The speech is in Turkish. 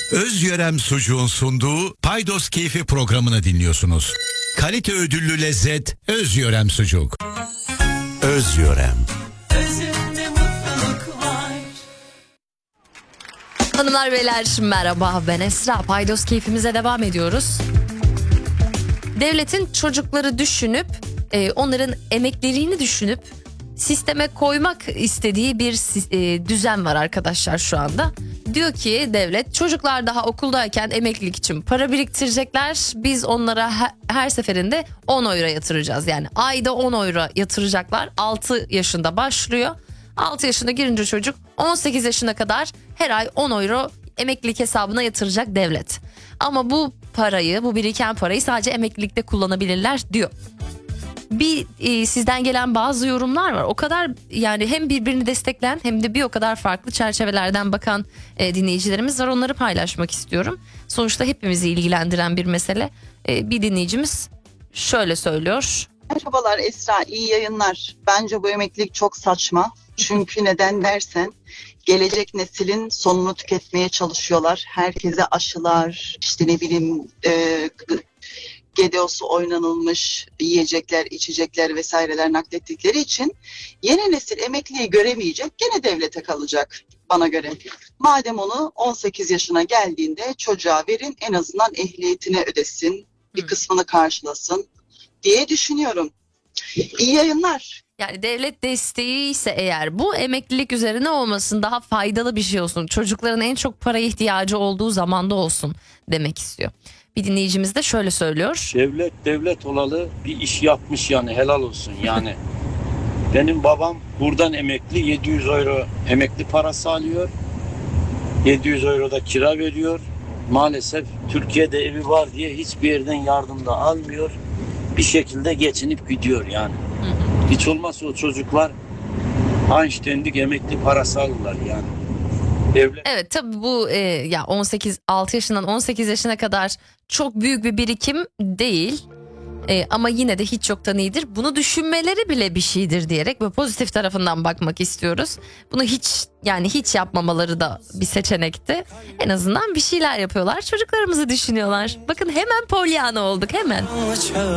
Özyörem Sucuğun sunduğu Paydos Keyfi programını dinliyorsunuz. Kalite ödüllü lezzet Özyörem Sucuk. Özyörem. Hanımlar beyler merhaba, ben Esra. Paydos keyfimize devam ediyoruz. Devletin çocukları düşünüp onların emekliliğini düşünüp sisteme koymak istediği bir düzen var arkadaşlar şu anda. Diyor ki devlet, çocuklar daha okuldayken emeklilik için para biriktirecekler. Biz onlara her seferinde 10 euro yatıracağız. Yani ayda 10 euro yatıracaklar. 6 yaşında başlıyor. 6 yaşına girince çocuk 18 yaşına kadar her ay 10 euro emeklilik hesabına yatıracak devlet. Ama bu biriken parayı sadece emeklilikte kullanabilirler diyor. Sizden gelen bazı yorumlar var. O kadar yani hem birbirini destekleyen hem de bir o kadar farklı çerçevelerden bakan dinleyicilerimiz var. Onları paylaşmak istiyorum. Sonuçta hepimizi ilgilendiren bir mesele. Bir dinleyicimiz şöyle söylüyor. Merhabalar Esra, iyi yayınlar. Bence bu emeklilik çok saçma. Çünkü neden dersen gelecek neslin sonunu tüketmeye çalışıyorlar. Herkese aşılar, işte ne bileyim GDO'su oynanılmış yiyecekler, içecekler vesaireler naklettikleri için yeni nesil emekliliği göremeyecek, gene devlete kalacak bana göre. Madem onu 18 yaşına geldiğinde çocuğa verin, en azından ehliyetini ödesin, bir kısmını karşılasın diye düşünüyorum. İyi yayınlar. Yani devlet desteği ise eğer bu emeklilik üzerine olmasın, daha faydalı bir şey olsun. Çocukların en çok paraya ihtiyacı olduğu zamanda olsun demek istiyor. Bir dinleyicimiz de şöyle söylüyor. Devlet olalı bir iş yapmış, yani helal olsun yani. Benim babam buradan emekli, 700 euro emekli parası alıyor. 700 euro da kira veriyor. Maalesef Türkiye'de evi var diye hiçbir yerden yardım da almıyor. Bir şekilde geçinip gidiyor yani. Hiç olmazsa o çocuklar Einstein'lik emekli parası alırlar yani. Evet tabii bu 6 yaşından 18 yaşına kadar çok büyük bir birikim değil. Ama yine de hiç yoktan iyidir. Bunu düşünmeleri bile bir şeydir diyerek ve pozitif tarafından bakmak istiyoruz. Bunu hiç yapmamaları da bir seçenekti. En azından bir şeyler yapıyorlar. Çocuklarımızı düşünüyorlar. Bakın hemen Pollyanna olduk hemen.